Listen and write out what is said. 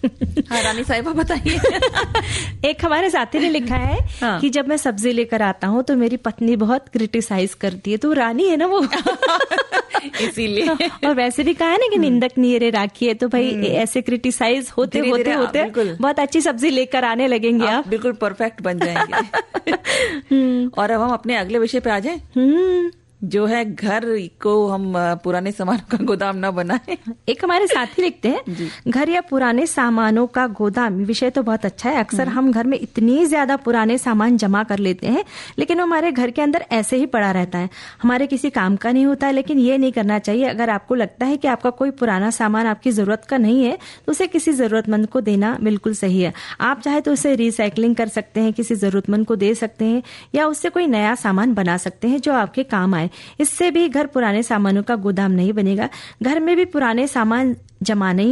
हाँ रानी साहिबा बताइए। एक हमारे साथी ने लिखा है कि जब मैं सब्जी लेकर आता हूँ तो मेरी पत्नी बहुत क्रिटिसाइज करती है। तो रानी है ना वो इसीलिए। और वैसे भी कहा है ना कि निंदक नीरे राखी है, तो भाई ऐसे क्रिटिसाइज होते होते होते बहुत अच्छी सब्जी लेकर आने लगेंगे आप बिल्कुल परफेक्ट बन जाएंगे। और अब हम अपने अगले विषय पे आ जाएं, जो है घर को हम पुराने सामानों का गोदाम न बनाएं। एक हमारे साथी लिखते हैं घर या पुराने सामानों का गोदाम। विषय तो बहुत अच्छा है। अक्सर हम घर में इतनी ज्यादा पुराने सामान जमा कर लेते हैं, लेकिन वो हमारे घर के अंदर ऐसे ही पड़ा रहता है, हमारे किसी काम का नहीं होता है। लेकिन ये नहीं करना चाहिए। अगर आपको लगता है कि आपका कोई पुराना सामान आपकी जरूरत का नहीं है तो उसे किसी जरूरतमंद को देना बिल्कुल सही है। आप चाहे तो उसे रिसाइकलिंग कर सकते हैं, किसी जरूरतमंद को दे सकते हैं, या उससे कोई नया सामान बना सकते हैं जो आपके काम आए। इससे भी घर पुराने सामानों का गोदाम नहीं बनेगा। घर में भी पुराने सामान जमा नहीं